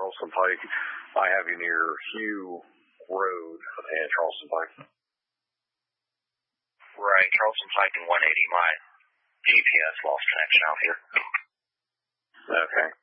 Charleston Pike. I have you near Hugh Road and Charleston Pike. Right, Charleston Pike and 180. My GPS lost connection out here. Okay.